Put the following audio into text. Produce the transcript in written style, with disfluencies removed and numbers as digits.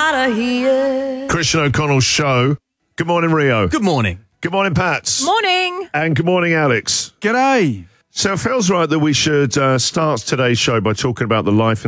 out of here. Christian O'Connell's show. Good morning, Rio. Good morning. Good morning, Pats. Morning. And good morning, Alex. G'day. So it feels right that we should start today's show by talking about the life and